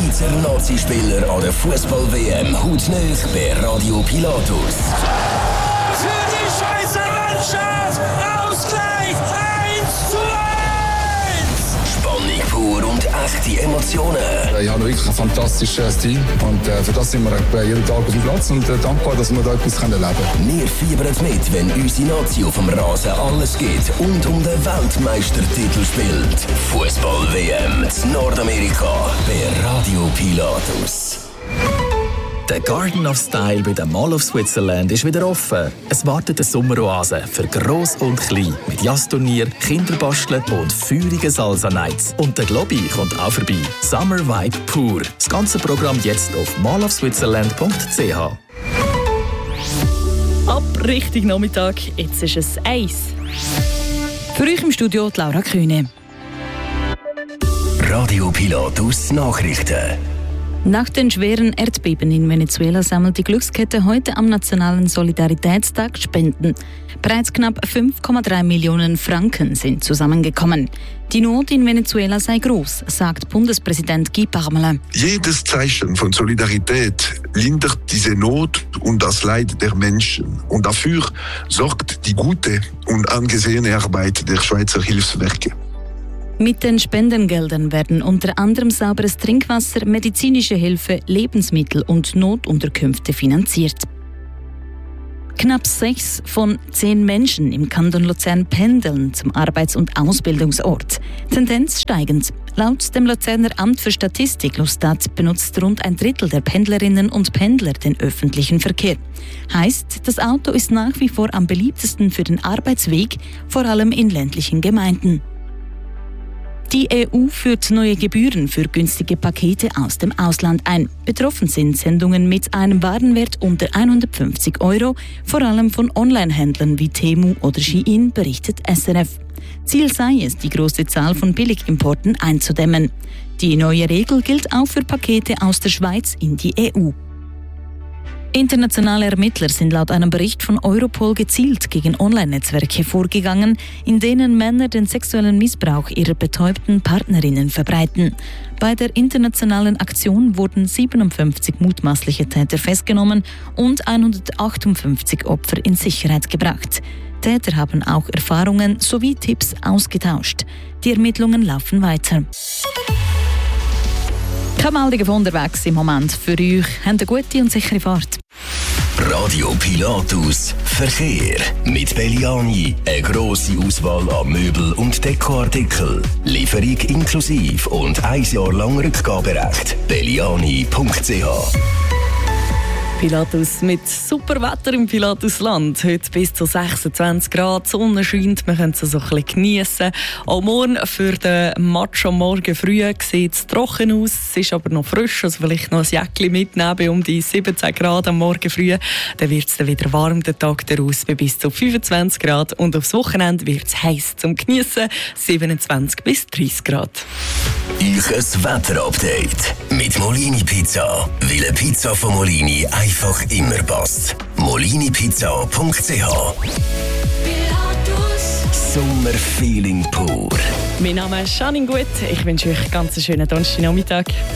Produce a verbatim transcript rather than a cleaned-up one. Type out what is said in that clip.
Schweizer Nazispieler an der Fußball-W M hautnah bei Radio Pilatus. Für die Schweizer Mannschaft Ausgleich eins zu eins! Spannung pur und echte Emotionen. Ich habe wirklich ein fantastisches Team und äh, für das sind wir jeden Tag auf dem Platz und äh, dankbar, dass wir da etwas erleben können. Wir fiebern mit, wenn unsere Nazi auf dem Rasen alles gibt und um den Weltmeistertitel spielt. Fußball-W M in Nordamerika bei Radio Pilatus. Der Garden of Style bei der Mall of Switzerland ist wieder offen. Es wartet eine Sommeroase für Gross und Klein mit Jazzturnier, Kinderbasteln und feurigen Salsa-Nights. Und der Globby kommt auch vorbei. Summer Vibe pur. Das ganze Programm jetzt auf mall of switzerland punkt c h. Ab Richtung Nachmittag, jetzt ist es eins. Für euch im Studio die Laura Kühne. Radio Pilatus Nachrichten. Nach den schweren Erdbeben in Venezuela sammelt die Glückskette heute am Nationalen Solidaritätstag Spenden. Bereits knapp fünf Komma drei Millionen Franken sind zusammengekommen. Die Not in Venezuela sei groß, sagt Bundespräsident Guy Parmelin. Jedes Zeichen von Solidarität lindert diese Not und das Leid der Menschen. Und dafür sorgt die gute und angesehene Arbeit der Schweizer Hilfswerke. Mit den Spendengeldern werden unter anderem sauberes Trinkwasser, medizinische Hilfe, Lebensmittel und Notunterkünfte finanziert. Knapp sechs von zehn Menschen im Kanton Luzern pendeln zum Arbeits- und Ausbildungsort. Tendenz steigend. Laut dem Luzerner Amt für Statistik Lustat benutzt rund ein Drittel der Pendlerinnen und Pendler den öffentlichen Verkehr. Heißt, das Auto ist nach wie vor am beliebtesten für den Arbeitsweg, vor allem in ländlichen Gemeinden. Die E U führt neue Gebühren für günstige Pakete aus dem Ausland ein. Betroffen sind Sendungen mit einem Warenwert unter hundertfünfzig Euro, vor allem von Online-Händlern wie Temu oder Shein, berichtet S R F. Ziel sei es, die große Zahl von Billigimporten einzudämmen. Die neue Regel gilt auch für Pakete aus der Schweiz in die E U. Internationale Ermittler sind laut einem Bericht von Europol gezielt gegen Online-Netzwerke vorgegangen, in denen Männer den sexuellen Missbrauch ihrer betäubten Partnerinnen verbreiten. Bei der internationalen Aktion wurden siebenundfünfzig mutmaßliche Täter festgenommen und hundertachtundfünfzig Opfer in Sicherheit gebracht. Täter haben auch Erfahrungen sowie Tipps ausgetauscht. Die Ermittlungen laufen weiter. Keine Meldungen von unterwegs im Moment für euch. Habt eine gute und sichere Fahrt. Radio Pilatus Verkehr. Mit Belliani eine grosse Auswahl an Möbel- und Dekoartikeln. Lieferung inklusive und ein Jahr lang Rückgaberecht. belliani punkt c h. Pilatus mit super Wetter im Pilatusland. Heute bis zu sechsundzwanzig Grad, die Sonne scheint, wir können es so ein bisschen geniessen. Auch morgen für den Match am Morgen früh sieht es trocken aus, es ist aber noch frisch, also vielleicht noch ein Jäckchen mitnehmen bei um die siebzehn Grad am Morgen früh. Dann wird es dann wieder warm, den Tag daraus bei bis zu fünfundzwanzig Grad und aufs Wochenende wird es heiß zum Geniessen, siebenundzwanzig bis dreißig Grad. Ich ein Wetterupdate mit Molini Pizza, weil eine Pizza von Molini einfach immer passt. molini pizza punkt c h. Sommerfeeling pur. Mein Name ist Janine Gut, ich wünsche euch einen ganz schönen Donnerstagnachmittag.